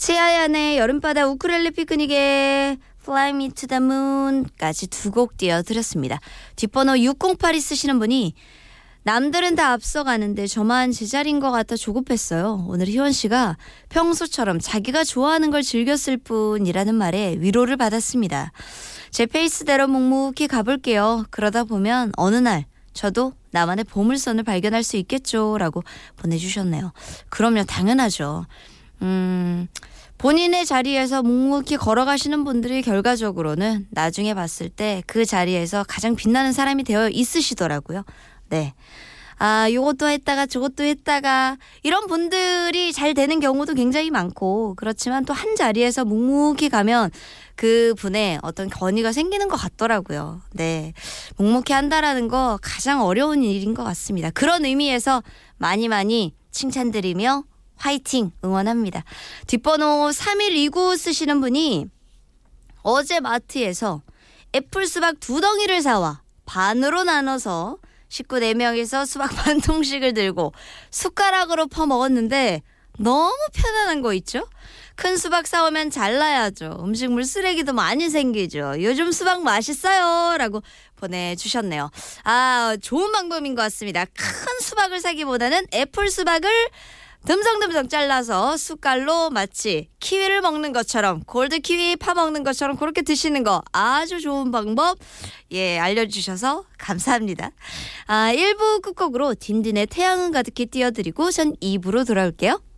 치아얀의 여름바다 우쿨렐레 피크닉에 Fly Me to the Moon까지 두 곡 띄워드렸습니다. 뒷번호 608이 쓰시는 분이 남들은 다 앞서가는데 저만 제자리인 것 같아 조급했어요. 오늘 희원 씨가 평소처럼 자기가 좋아하는 걸 즐겼을 뿐이라는 말에 위로를 받았습니다. 제 페이스대로 묵묵히 가볼게요. 그러다 보면 어느 날 저도 나만의 보물선을 발견할 수 있겠죠 라고 보내주셨네요. 그럼요, 당연하죠. 본인의 자리에서 묵묵히 걸어가시는 분들이 결과적으로는 나중에 봤을 때 그 자리에서 가장 빛나는 사람이 되어 있으시더라고요. 네. 요것도 했다가 저것도 했다가 이런 분들이 잘 되는 경우도 굉장히 많고, 그렇지만 또 한 자리에서 묵묵히 가면 그 분의 어떤 권위가 생기는 것 같더라고요. 네. 묵묵히 한다라는 거 가장 어려운 일인 것 같습니다. 그런 의미에서 많이 칭찬드리며 화이팅 응원합니다. 뒷번호 3129 쓰시는 분이 어제 마트에서 애플 수박 2덩이를 사와 반으로 나눠서 식구 4명이서 수박 반 통씩을 들고 숟가락으로 퍼먹었는데 너무 편안한 거 있죠? 큰 수박 사오면 잘라야죠. 음식물 쓰레기도 많이 생기죠. 요즘 수박 맛있어요 라고 보내주셨네요. 좋은 방법인 것 같습니다. 큰 수박을 사기보다는 애플 수박을 듬성듬성 잘라서 숟갈로 마치 키위를 먹는 것처럼, 골드 키위 파먹는 것처럼 그렇게 드시는 거 아주 좋은 방법 알려주셔서 감사합니다. 1부 끝곡으로 딘딘의 태양은 가득히 띄워드리고 전 2부로 돌아올게요.